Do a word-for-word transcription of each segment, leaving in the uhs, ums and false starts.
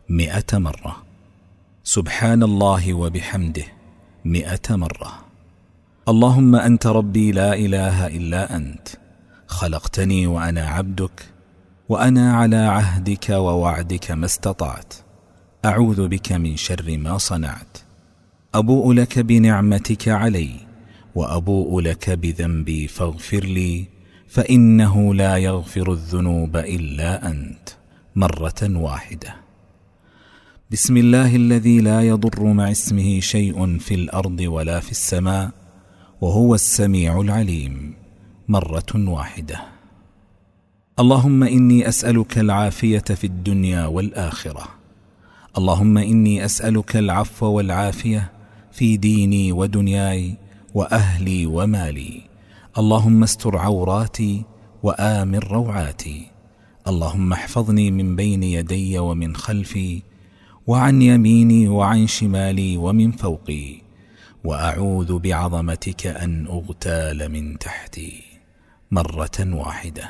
مئة مرة. سبحان الله وبحمده مئة مرة. اللهم أنت ربي لا إله إلا أنت، خلقتني وأنا عبدك، وأنا على عهدك ووعدك ما استطعت، أعوذ بك من شر ما صنعت. أبوء لك بنعمتك علي وأبوء لك بذنبي فاغفر لي، فإنه لا يغفر الذنوب إلا أنت. مرة واحدة. بسم الله الذي لا يضر مع اسمه شيء في الأرض ولا في السماء وهو السميع العليم. مرة واحدة. اللهم إني أسألك العافية في الدنيا والآخرة. اللهم إني أسألك العفو والعافية في ديني ودنياي وأهلي ومالي. اللهم استر عوراتي وآمن روعاتي. اللهم احفظني من بين يدي ومن خلفي وعن يميني وعن شمالي ومن فوقي، وأعوذ بعظمتك أن أغتال من تحتي. مرة واحدة.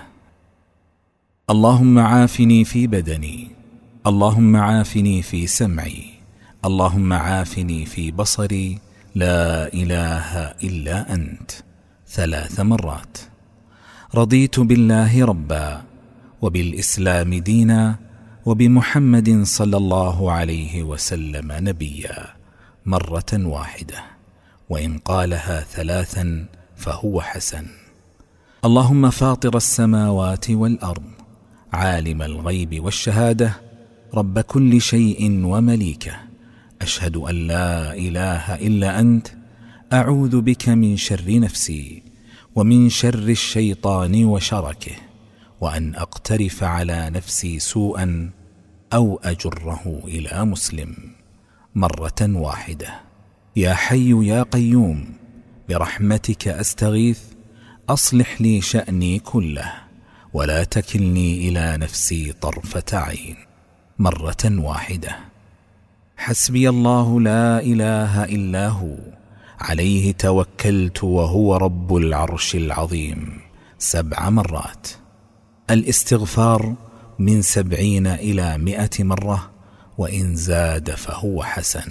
اللهم عافني في بدني. اللهم عافني في سمعي. اللهم عافني في بصري. لا إله إلا أنت. ثلاث مرات. رضيت بالله ربا وبالإسلام دينا وبمحمد صلى الله عليه وسلم نبيا. مرة واحدة، وإن قالها ثلاثا فهو حسن. اللهم فاطر السماوات والأرض، عالم الغيب والشهادة، رب كل شيء ومليكه، أشهد أن لا إله إلا أنت، أعوذ بك من شر نفسي ومن شر الشيطان وشركه، وأن أقترف على نفسي سوءا أو أجره إلى مسلم. مرة واحدة. يا حي يا قيوم برحمتك أستغيث، أصلح لي شأني كله ولا تكلني إلى نفسي طرفة عين. مرة واحدة. حسبي الله لا إله إلا هو، عليه توكلت وهو رب العرش العظيم. سبع مرات. الاستغفار من سبعين إلى مئة مرة، وإن زاد فهو حسن.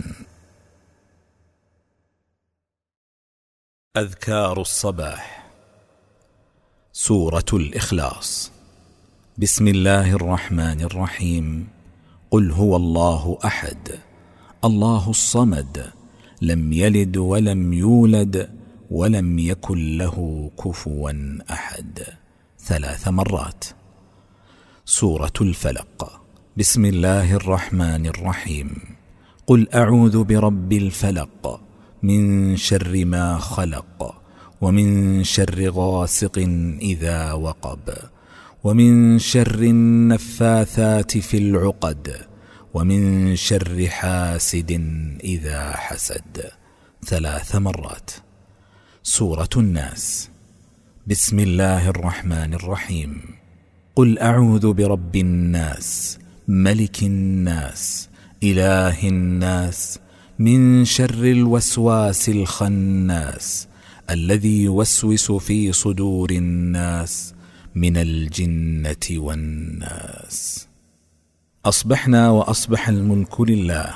أذكار الصباح. سورة الإخلاص. بسم الله الرحمن الرحيم. قل هو الله أحد الله الصمد لم يلد ولم يولد ولم يكن له كفوا أحد. ثلاث مرات. سورة الفلق. بسم الله الرحمن الرحيم. قل أعوذ برب الفلق من شر ما خلق ومن شر غاسق إذا وقب ومن شر النفاثات في العقد ومن شر حاسد إذا حسد. ثلاث مرات. سورة الناس. بسم الله الرحمن الرحيم. قل أعوذ برب الناس ملك الناس إله الناس من شر الوسواس الخناس الذي يوسوس في صدور الناس من الجنة والناس. أصبحنا وأصبح الملك لله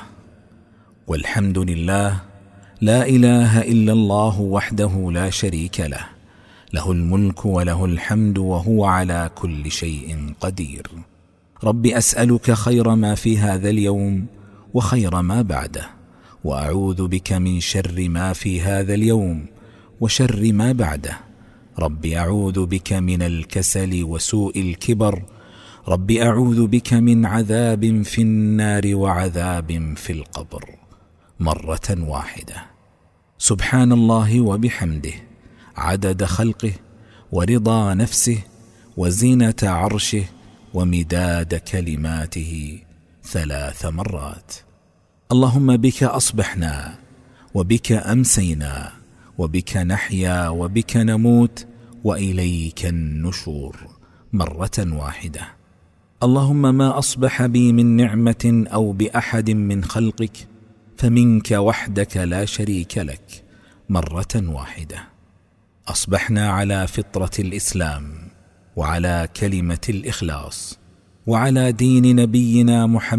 والحمد لله، لا إله إلا الله وحده لا شريك له، له الملك وله الحمد وهو على كل شيء قدير. رب أسألك خير ما في هذا اليوم وخير ما بعده، وأعوذ بك من شر ما في هذا اليوم وشر ما بعده. رب أعوذ بك من الكسل وسوء الكبر. رب أعوذ بك من عذاب في النار وعذاب في القبر. مرة واحدة. سبحان الله وبحمده عدد خلقه ورضا نفسه وزينة عرشه ومداد كلماته. ثلاث مرات. اللهم بك أصبحنا وبك أمسينا وبك نحيا وبك نموت وإليك النشور. مرة واحدة. اللهم ما أصبح بي من نعمة أو بأحد من خلقك فمنك وحدك لا شريك لك. مرة واحدة. أصبحنا على فطرة الإسلام وعلى كلمة الإخلاص وعلى دين نبينا محمد